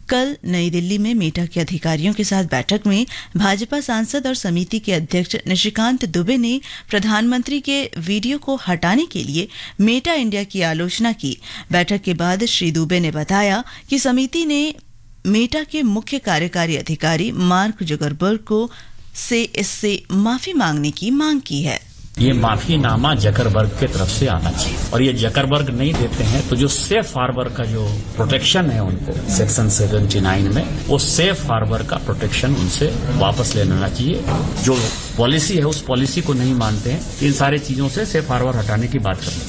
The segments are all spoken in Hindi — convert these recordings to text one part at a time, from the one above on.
कल नई दिल्ली में मेटा के अधिकारियों के साथ बैठक में भाजपा सांसद और समिति के अध्यक्ष निशिकांत दुबे ने प्रधानमंत्री के वीडियो को हटाने के लिए मेटा इंडिया की आलोचना की। बैठक के बाद श्री दुबे ने बताया कि समिति ने मेटा के मुख्य कार्यकारी अधिकारी मार्क जुकरबर्ग से इससे माफी मांगने की मांग की है। ये माफीनामा जकरबर्ग की तरफ से आना चाहिए और ये जकरबर्ग नहीं देते हैं तो जो सेफ हार्बर का जो प्रोटेक्शन है उनको सेक्शन 79 में वो सेफ हार्बर का प्रोटेक्शन उनसे वापस ले लेना चाहिए। जो पॉलिसी है उस पॉलिसी को नहीं मानते हैं, इन सारी चीजों से सेफ हार्बर हटाने की बात करनी चाहिए।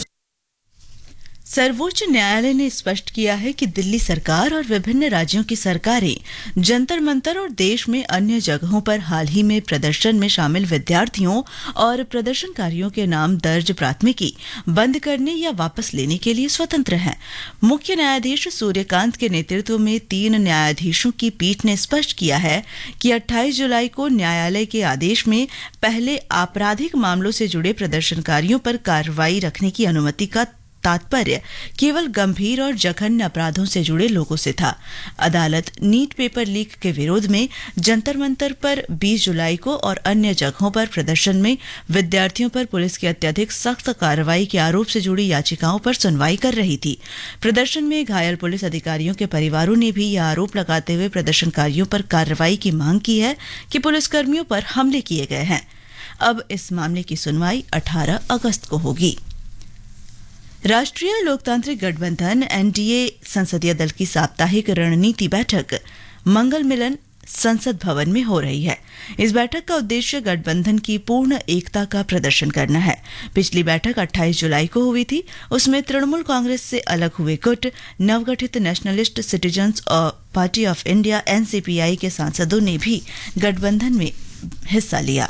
सर्वोच्च न्यायालय ने स्पष्ट किया है कि दिल्ली सरकार और विभिन्न राज्यों की सरकारें जंतर मंतर और देश में अन्य जगहों पर हाल ही में प्रदर्शन में शामिल विद्यार्थियों और प्रदर्शनकारियों के नाम दर्ज प्राथमिकी बंद करने या वापस लेने के लिए स्वतंत्र हैं। मुख्य न्यायाधीश सूर्यकांत के नेतृत्व में 3 न्यायाधीशों की पीठ ने स्पष्ट किया है कि 28 जुलाई को न्यायालय के आदेश में पहले आपराधिक मामलों से जुड़े प्रदर्शनकारियों पर कार्रवाई रखने की अनुमति का तात्पर्य केवल गंभीर और जघन्य अपराधों से जुड़े लोगों से था। अदालत नीट पेपर लीक के विरोध में जंतर मंतर पर 20 जुलाई को और अन्य जगहों पर प्रदर्शन में विद्यार्थियों पर पुलिस की अत्यधिक सख्त कार्रवाई के आरोप से जुड़ी याचिकाओं पर सुनवाई कर रही थी। प्रदर्शन में घायल पुलिस अधिकारियों के परिवारों ने भी यह आरोप लगाते हुए प्रदर्शनकारियों पर कार्रवाई की मांग की है कि पुलिसकर्मियों पर हमले किए गए हैं। अब इस मामले की सुनवाई 18 अगस्त को होगी। राष्ट्रीय लोकतांत्रिक गठबंधन एनडीए संसदीय दल की साप्ताहिक रणनीति बैठक मंगल मिलन संसद भवन में हो रही है। इस बैठक का उद्देश्य गठबंधन की पूर्ण एकता का प्रदर्शन करना है। पिछली बैठक 28 जुलाई को हुई थी। उसमें तृणमूल कांग्रेस से अलग हुए गुट, नवगठित nationalist citizens party of India NCPI के सांसदों ने भी गठबंधन में हिस्सा लिया।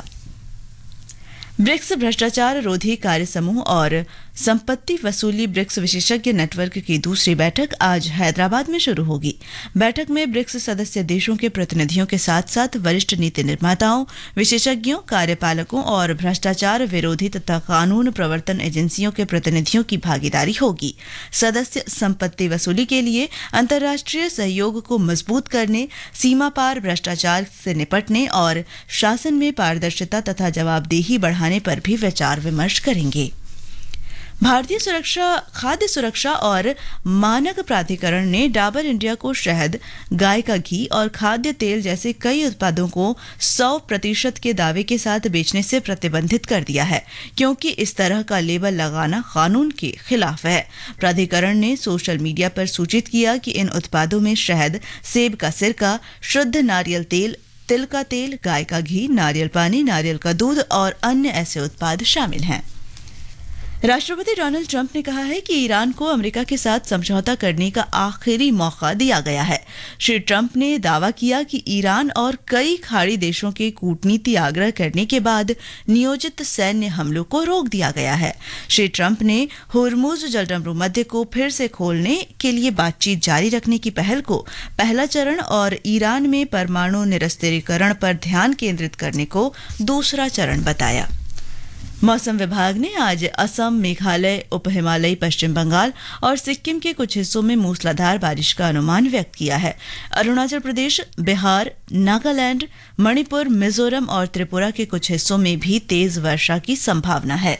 ब्रिक्स भ्रष्टाचार रोधी कार्य समूह और संपत्ति वसूली ब्रिक्स विशेषज्ञ नेटवर्क की दूसरी बैठक आज हैदराबाद में शुरू होगी। बैठक में ब्रिक्स सदस्य देशों के प्रतिनिधियों के साथ साथ वरिष्ठ नीति निर्माताओं, विशेषज्ञों, कार्यपालकों और भ्रष्टाचार विरोधी तथा कानून प्रवर्तन एजेंसियों के प्रतिनिधियों की भागीदारी होगी। सदस्य संपत्ति वसूली के लिए अंतर्राष्ट्रीय सहयोग को मजबूत करने, सीमा पार भ्रष्टाचार से निपटने और शासन में पारदर्शिता तथा जवाबदेही बढ़ाने पर भी विचार विमर्श करेंगे। भारतीय खाद्य सुरक्षा और मानक प्राधिकरण ने डाबर इंडिया को शहद, गाय का घी और खाद्य तेल जैसे कई उत्पादों को 100% के दावे के साथ बेचने से प्रतिबंधित कर दिया है, क्योंकि इस तरह का लेबल लगाना कानून के खिलाफ है। प्राधिकरण ने सोशल मीडिया पर सूचित किया कि इन उत्पादों में शहद, सेब का सिरका, शुद्ध नारियल तेल, तिल का तेल, गाय का घी, नारियल पानी, नारियल का दूध और अन्य ऐसे उत्पाद शामिल हैं। राष्ट्रपति डोनाल्ड ट्रंप ने कहा है कि ईरान को अमेरिका के साथ समझौता करने का आखिरी मौका दिया गया है। श्री ट्रंप ने दावा किया कि ईरान और कई खाड़ी देशों के कूटनीति आग्रह करने के बाद नियोजित सैन्य हमलों को रोक दिया गया है। श्री ट्रंप ने होर्मुज जलमरूमध्य को फिर से खोलने के लिए बातचीत जारी रखने की पहल को पहला चरण और ईरान में परमाणु निरस्त्रीकरण पर ध्यान केंद्रित करने को दूसरा चरण बताया। मौसम विभाग ने आज असम, मेघालय, उप हिमालयी पश्चिम बंगाल और सिक्किम के कुछ हिस्सों में मूसलाधार बारिश का अनुमान व्यक्त किया है। अरुणाचल प्रदेश, बिहार, नागालैंड, मणिपुर, मिजोरम और त्रिपुरा के कुछ हिस्सों में भी तेज वर्षा की संभावना है।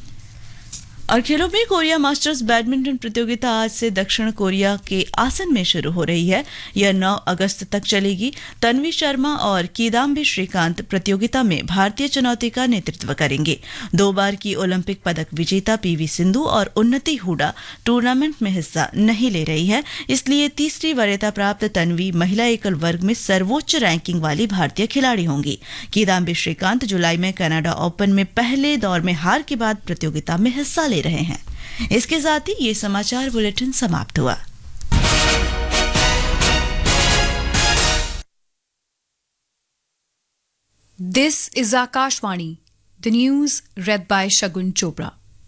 और खेलों में कोरिया मास्टर्स बैडमिंटन प्रतियोगिता आज से दक्षिण कोरिया के आसन में शुरू हो रही है। यह 9 अगस्त तक चलेगी। तन्वी शर्मा और किदाम्बी श्रीकांत प्रतियोगिता में भारतीय चुनौती का नेतृत्व करेंगे। 2 बार की ओलंपिक पदक विजेता पीवी सिंधु और उन्नति हुडा टूर्नामेंट में हिस्सा नहीं ले रही है, इसलिए तीसरी वरीयता प्राप्त तन्वी महिला एकल वर्ग में सर्वोच्च रैंकिंग वाली भारतीय खिलाड़ी होंगी। किदाम्बी श्रीकांत जुलाई में कनाडा ओपन में पहले दौर में हार के बाद प्रतियोगिता में हिस्सा ले रहे हैं। इसके साथ ही ये समाचार बुलेटिन समाप्त हुआ। This is Akashvani, the news read by Shagun Chopra.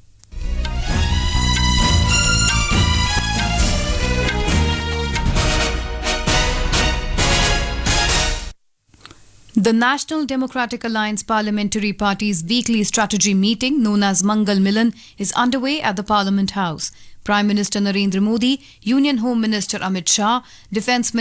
The National Democratic Alliance Parliamentary Party's weekly strategy meeting, known as Mangal Milan, is underway at the Parliament House. Prime Minister Narendra Modi, Union Home Minister Amit Shah, Defence Minister